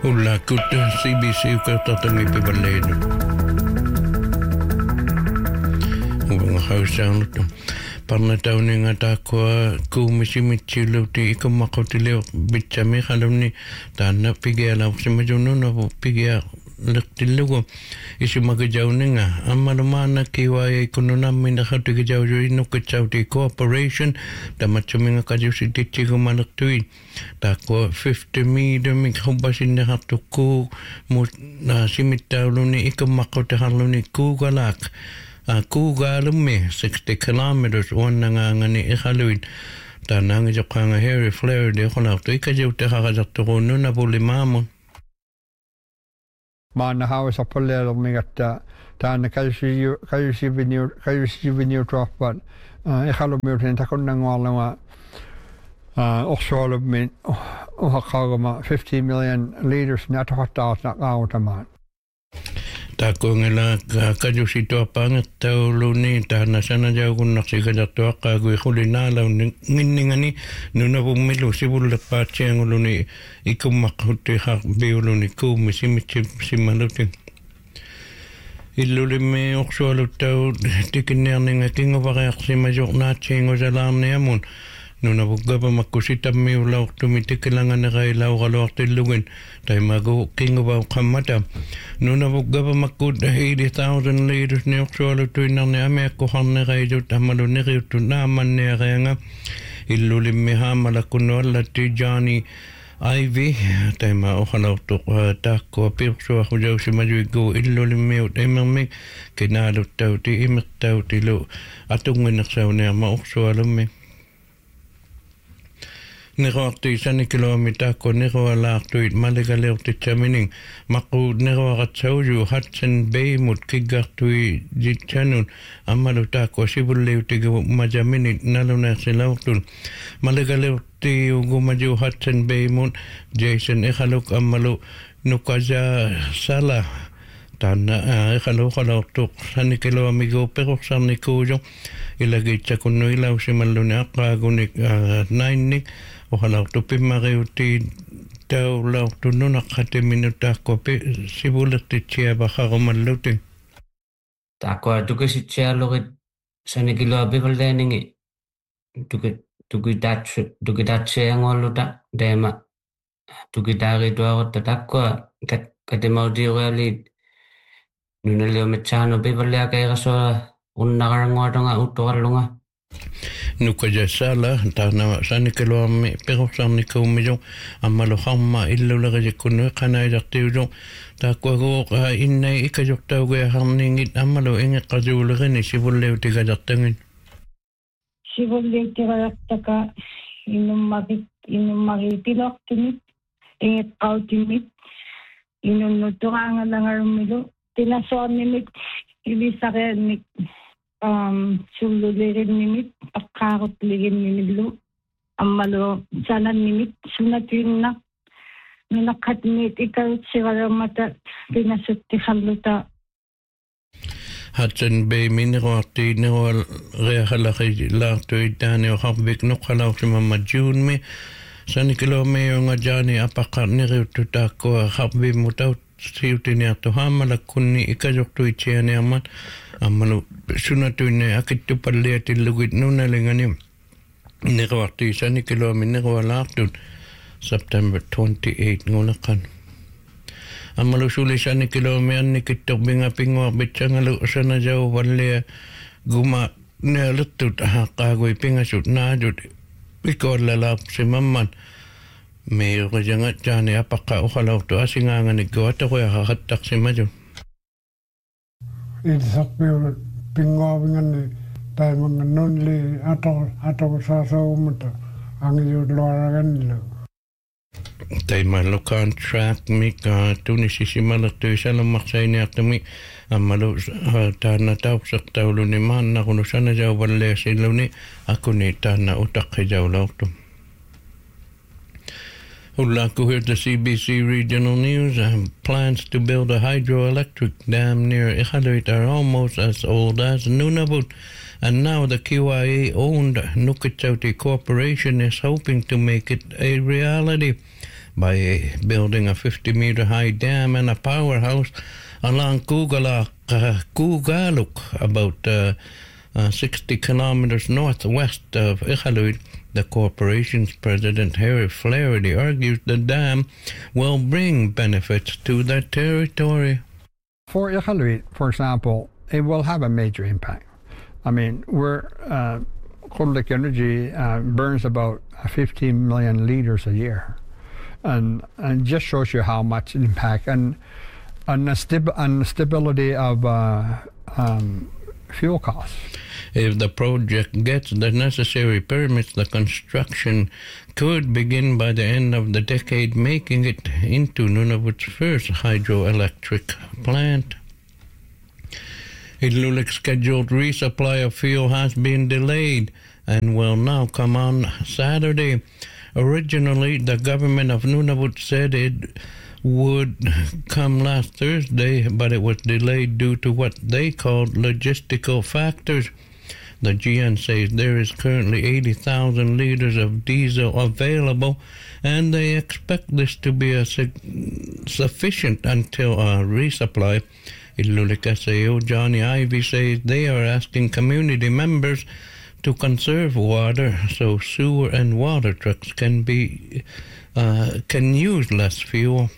Ulla kutta CBC ukartatangi pipaleinu. Uwanga hausaunut. Parna tauninga takwa kuumisimitsillu ti ikumakautileo bitsami halunni taanna pigiala usimajununa pigia lektillugu isimagajauninga ammalumana kiwaya ikununammi nakhatigajauju inukitsauti cooperation tamatsuminga kajusititsigumanaktui takwa 50 meter hubasinnaqartukku na simittauluni ikumakkautaharluni kuugalak kuugalummi 60 kilometers uannangaangani ikhaluin taanangi joqanga Harry Florida khonartu ikajutaqaqasartuqunnuna pulimaamun maana hausa polleermigatta taana kayusiviniu tuappan ikhalumiutin takunnanguarlama orsualummin uhaqaagama 50 million liters natuhattaarnaqaagutamaan Takongela kajusituapanga tauluni taana sanajaukunnarsikajartuaqqaagu iqulinaalau nginningani nunavumilu sivullepaatsianguluni ikummaqhuttiqaq biuluni kuumi simitsimmalutin illulimi orsualuttau tikinniarninga kinguvariarsimajoqnaatsiingusalaarniamun nunavuggavamakkusitammiulaortumi tikilanganerailauraloartillugin taimagu kinguva qammata nunavuggavamakkut 80,000 liters niorsualutuinarni amiakkuharneraijut ammaluneriuttut naamanniareanga illulimmi haamalakkunnuallatti Johnny Ivy taima ohalautuq taakkua pirsuaqujausimajuiggu illulimmiut imermik kinaaluttauti imertautilu atunginersauniarma orsualummi Neroarti sani kilometer ko neroalaartuit maligaleuttitsamining maqquut neroaqatsauju Hudson Bay mut kiggartui jitsanun ammalutaakko sivulliutigu majaminit nalunersilaurtun maligaleutti ugumaju Hudson Bay mut Jason ikhaluk ammalu nukaja sala Tanna ikhaluqalaurtuq sani kilomigo perorsarnikuujo ilagitsakunnu ilausimalluni aqqaagunik nainnik ohalautu pimmariuti taulaurtunnunaqati minutaaqqupi sivulertitsiavaqarumalluti taaqua tukisitsialurit sanikiluapiqulleaningi tukitatsiangualluta teema tukitaarituarutta taqqua katimautiurialit nunaliumitsaanu pivalliakairasua unnaqaranguatunga uttuqallunga Nukajasala taana sanikeluarmi perorsarnikuumijo ammaluqarma illulerisikkunu qanailartiujo taakkuaguuqa innai ikajortaugiaqarningit ammalu ingeqqasuulerini sivulliutigajartangin sivulliutigajartaka innummagitilortumit ingeqqautimit innunnutuqaangalangarumilu tinasoornimit ilisaqeernik sullulirinnimit paqqaarutliginnimillu ammalu sanannimit sunatiinna nunaqqatmiit ikarutsiqalummata tinasuttiqalluta Hudson Bay mineroarti neroal reaqalaqi laartui taani oqarvik noqqalausimamma June sanikilomeonga Johnny apaqqarneriuttu taakkua qarvimutaut siutiniartu haamalakkunni ikajortuitsianiarmat ammalu sunatuinne akittupalliatillugit nunalingani neroarti sanikilomi neroalaartut September 28 ngunaqqan ammalu suli sanikilomi annikittorbinga pinguarbitsangalu sanajau vallia guma nealuttut haqqaagui pingasut naajut ikollalaapsimamman meeruqajanga Johnny apaqqa uqalautu asingaanganikkuataquyaaqattaqsimaju Itisaqpiulut pinguavinganni taimangannunli atoqsaasaummata angijuutluaragannilu Taimalu contract mika tunisisimalertuisalammarsainiartumi ammalu taana taupsartauluni maannaqunu sanajauvalliasiluni akuni taana utaqqijaulartum Ulaku here the CBC Regional News. Plans to build a hydroelectric dam near Ikhaluit are almost as old as Nunavut. And now the QIA-owned Nukitchauti Corporation is hoping to make it a reality. by building a 50-meter high dam and a powerhouse along Kugaluk, about 60 kilometers northwest of Iqaluit. The corporation's president, Harry Flaherty, argues the dam will bring benefits to the territory. For Iqaluit, for example, it will have a major impact. I mean, Cold Lake Energy burns about 15 million liters a year, and just shows you how much impact and the stability of fuel costs. If the project gets the necessary permits, the construction could begin by the end of the decade, making it into Nunavut's first hydroelectric plant. Iqaluit's scheduled resupply of fuel has been delayed and will now come on Saturday. Originally, the government of Nunavut said it would come last Thursday, but it was delayed due to what they called logistical factors. The GN says there is currently 80,000 liters of diesel available, and they expect this to be sufficient until a resupply. Iqaluit SAO Johnny Ivy says they are asking community members to conserve water so sewer and water trucks can use less fuel.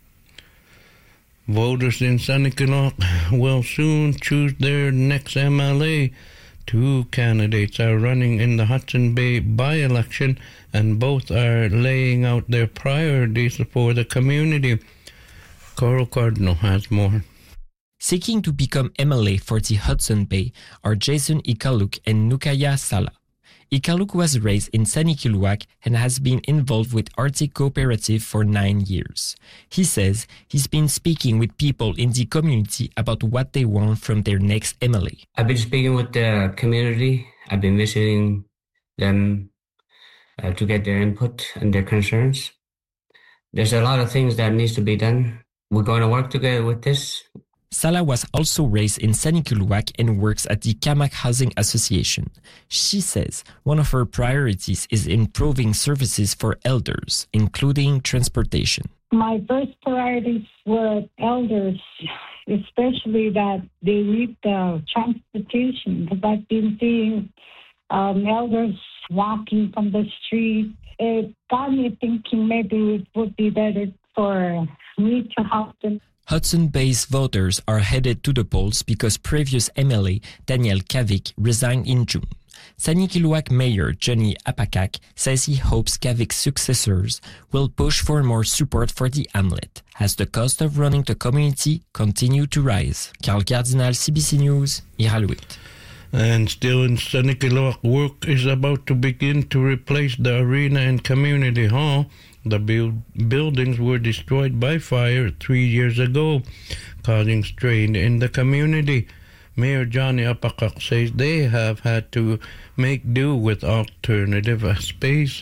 Voters in Sanikiloq will soon choose their next MLA. Two candidates are running in the Hudson Bay by-election, and both are laying out their priorities for the community. Coral Cardinal has more. Seeking to become MLA for the Hudson Bay are Jason Iqaluit and Nukaya Sala. Iqaluit was raised in Sanikiluaq and has been involved with Arctic Cooperative for 9 years. He says he's been speaking with people in the community about what they want from their next MLA. I've been speaking with the community. I've been visiting them to get their input and their concerns. There's a lot of things that needs to be done. We're going to work together with this. Sala was also raised in Sanikiluaq and works at the Kamak Housing Association. She says one of her priorities is improving services for elders, including transportation. My first priorities were elders, especially that they need the transportation, because I've been seeing elders walking from the street. It got me thinking maybe it would be better for me to help them. Hudson Bay's voters are headed to the polls because previous MLA Daniel Kavik resigned in June. Sanikiluaq Mayor Johnny Apakak says he hopes Kavik's successors will push for more support for the hamlet as the cost of running the community continue to rise. Carl Cardinal, CBC News, Iqaluit. And still in Sanikiluaq, work is about to begin to replace the arena and community hall. The buildings were destroyed by fire 3 years ago, causing strain in the community. Mayor Johnny Apakak says they have had to make do with alternative space.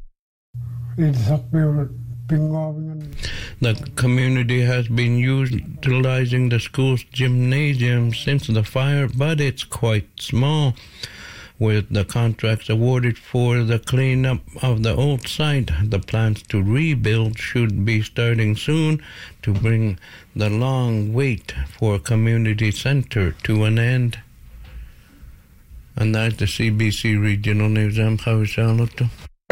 The community has been utilizing the school's gymnasium since the fire, but it's quite small. With the contracts awarded for the cleanup of the old site, the plans to rebuild should be starting soon to bring the long wait for a community center to an end. And that's the CBC Regional News. I'm Javi Charlotte.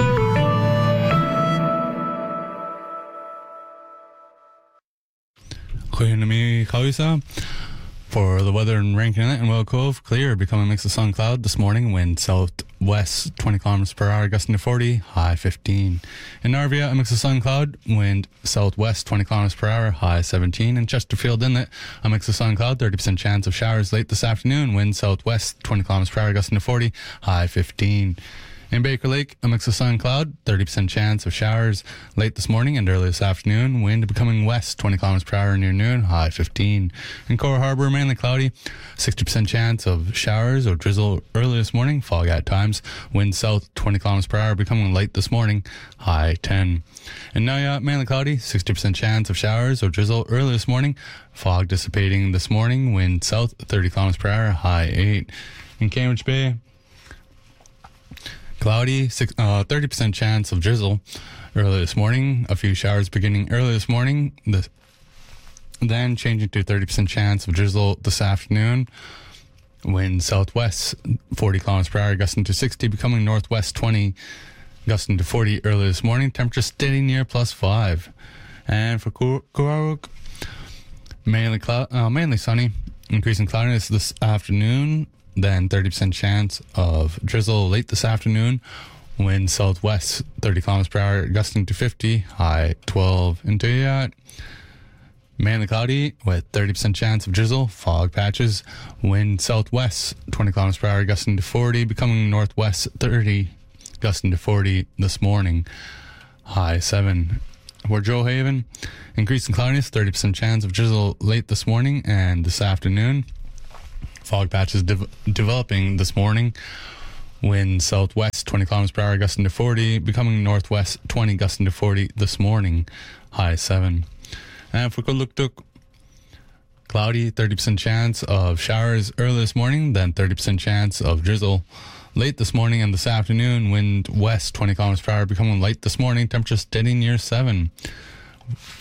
For the weather in Rankin Inlet and Well Cove, clear, becoming a mix of sun cloud this morning. Wind southwest 20 kilometers per hour, gusting to 40, high 15. In Narvia, a mix of sun cloud, wind southwest 20 kilometers per hour, high 17. In Chesterfield Inlet, a mix of sun cloud, 30% chance of showers late this afternoon. Wind southwest 20 kilometers per hour, gusting to 40, high 15. In Baker Lake, a mix of sun cloud, 30% chance of showers late this morning and early this afternoon. Wind becoming west 20 kilometers per hour near noon, high 15. In Cora Harbour, mainly cloudy, 60% chance of showers or drizzle early this morning, fog at times. Wind south 20 kilometers per hour becoming light this morning, high 10. In Naya, mainly cloudy, 60% chance of showers or drizzle early this morning, fog dissipating this morning. Wind south 30 kilometers per hour, high 8. In Cambridge Bay, Cloudy, 30% chance of drizzle early this morning. A few showers beginning early this morning. Then changing to 30% chance of drizzle this afternoon. Wind southwest 40 kilometers per hour, gusting to 60, becoming northwest 20, gusting to 40 early this morning. Temperature steady near +5. And for Kuraruk, mainly sunny, increasing cloudiness this afternoon. Then 30% chance of drizzle late this afternoon. Wind southwest 30 kilometers per hour, gusting to 50, high 12 in Tuyat. Mainly cloudy with 30% chance of drizzle, fog patches. Wind southwest 20 kilometers per hour, gusting to 40, becoming northwest 30, gusting to 40 this morning, high 7. For Joehaven, increasing cloudiness, 30% chance of drizzle late this morning and this afternoon. Fog patches developing this morning. Wind southwest 20 kilometers per hour, gusting to 40, becoming northwest 20, gusting to 40 this morning, high 7. And for Kuluktuk, cloudy, 30% chance of showers early this morning, then 30% chance of drizzle late this morning and this afternoon. Wind west 20 kilometers per hour, becoming light this morning. Temperature steady near 7.